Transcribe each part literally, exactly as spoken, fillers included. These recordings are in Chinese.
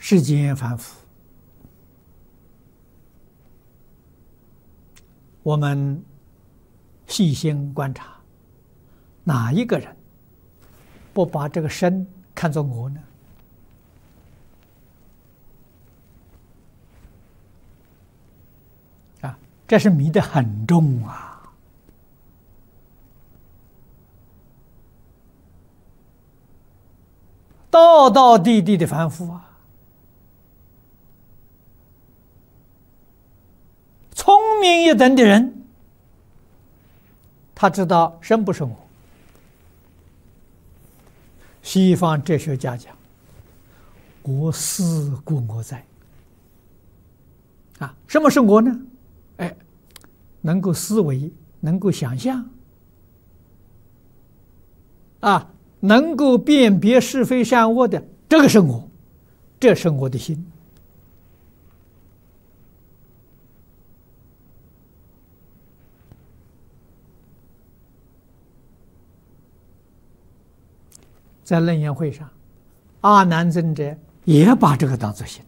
世间凡夫，我们细心观察，哪一个人不把这个身看作我呢？啊，这是迷得很重啊！道道地地的凡夫啊，聪明一等的人，他知道身不是我。西方哲学家讲，我思故我在。啊，什么是我呢？哎，能够思维，能够想象，啊，能够辨别是非善恶的，这个是我，这是我的心。在楞严会上，阿难尊者也把这个当作心。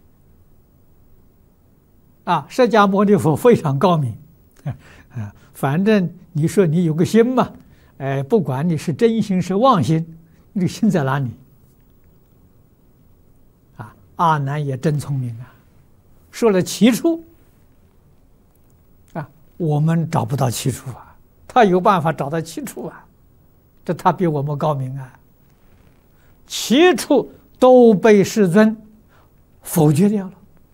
啊，释迦牟尼佛非常高明，啊，反正你说你有个心嘛，哎，不管你是真心是妄心，你的心在哪里？啊，阿难也真聪明啊，说了七处，啊，我们找不到七处啊，他有办法找到七处啊，这他比我们高明啊。七处都被世尊否决掉了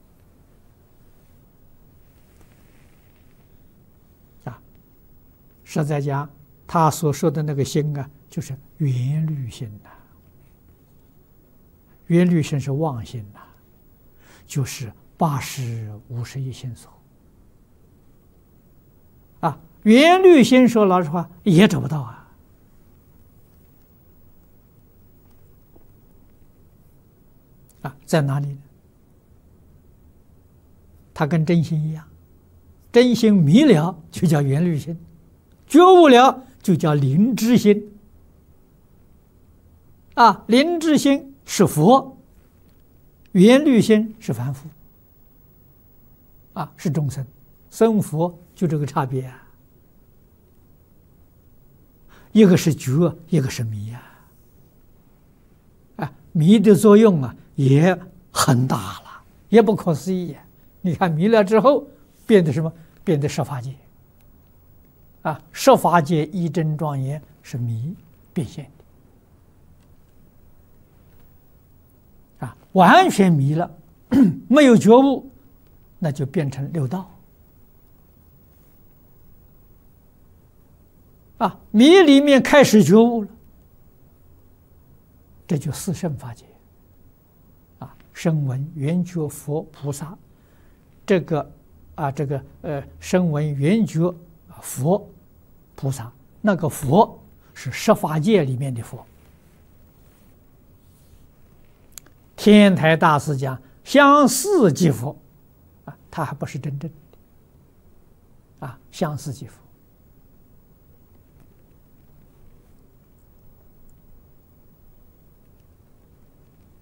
啊！实在讲，他所说的那个心啊，就是缘虑心呐、啊。缘虑心是妄心呐、啊，就是八识五十一心所啊。缘虑心说老实话也找不到啊。啊，在哪里呢？它跟真心一样，真心迷了就叫缘虑心，觉悟了就叫灵知心。啊，灵知心是佛，缘虑心是凡夫。啊，是众生，生佛就这个差别啊。一个是觉，一个是迷啊。啊，迷的作用啊。也很大了，也不可思议。你看迷了之后，变得什么？变得十法界。啊，十法界一真庄严是迷变现的。啊，完全迷了，没有觉悟，那就变成六道。啊，迷里面开始觉悟了，这就四圣法界。声闻缘觉佛菩萨，这个啊，这个呃，声闻缘觉佛菩萨，那个佛是十法界里面的佛。天台大师讲相似即佛，啊，他还不是真正的啊，相似即佛。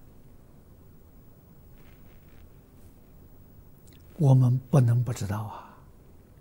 我们不能不知道啊。